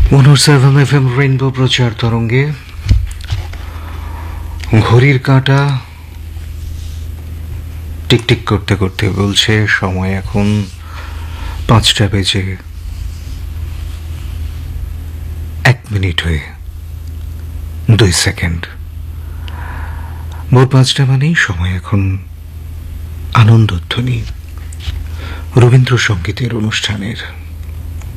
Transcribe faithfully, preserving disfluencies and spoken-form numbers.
one oh seven F M rainbow প্রচার তরঙ্গে ঘড়ির কাঁটা টিকটিক করতে করতে বলছে সময় এখন পাঁচটা বেজে এক মিনিট হয়ে দুই সেকেন্ড। ভোর পাঁচটা মানেই সময় এখন আনন্দধ্বনি রবীন্দ্রসঙ্গীতের অনুষ্ঠানের।